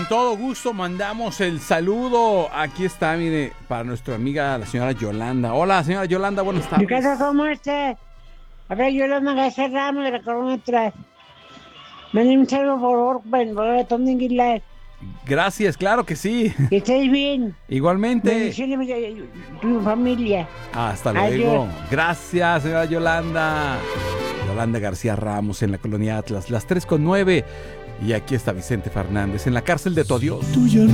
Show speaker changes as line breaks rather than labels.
con todo gusto mandamos el saludo. Aquí está, mire, para nuestra amiga, la señora Yolanda. Hola, señora Yolanda, buenas tardes.
Ricardo, ¿cómo estás? Habla Yolanda García Ramos de la Corona Atrás. Mande un saludo, por favor, para Tony Aguilar.
Gracias, claro que sí.
Que estés bien.
Igualmente.
Bendiciones a tu familia.
Hasta luego.
Adiós.
Gracias, señora Yolanda. Yolanda García Ramos en la Colonia Atlas, las 3:09. Y aquí está Vicente Fernández en la cárcel de tu Dios.
Tú ya no